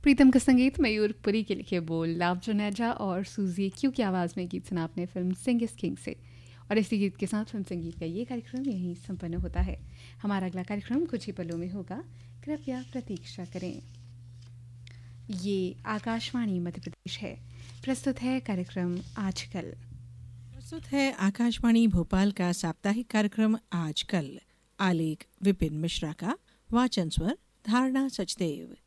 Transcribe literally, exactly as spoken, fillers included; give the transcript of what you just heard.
प्रीतम का संगीत, मयूर पुरी के लिखे बोल, लाभ जुनेजा और सूजी क्यू की आवाज़ में गीत सुना आपने फिल्म सिंग इज किंग से। और इसी गीत के साथ फिल्म संगीत का ये कार्यक्रम यहीं संपन्न होता है। हमारा अगला कार्यक्रम कुछ ही पलों में होगा, कृपया प्रतीक्षा करें। ये आकाशवाणी मध्य प्रदेश है। प्रस्तुत है कार्यक्रम आजकल। प्रस्तुत है आकाशवाणी भोपाल का साप्ताहिक कार्यक्रम आजकल। आलेख विपिन मिश्रा का, वाचन स्वर धारणा सचदेव।